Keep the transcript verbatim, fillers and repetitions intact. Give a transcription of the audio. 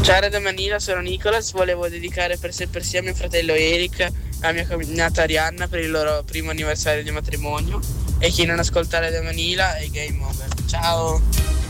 Ciao Radio Manila, sono Nicolas, volevo dedicare per sempre sia a mio fratello Eric, a mia cognata Arianna per il loro primo anniversario di matrimonio e chi non ascolta Radio Manila è Game Over. Ciao!